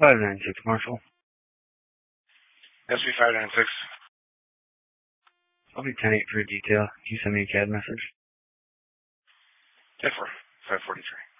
596 Marshall. SB 596. I'll be 10-8 for a detail. Can you send me a CAD message? 10-4. 543.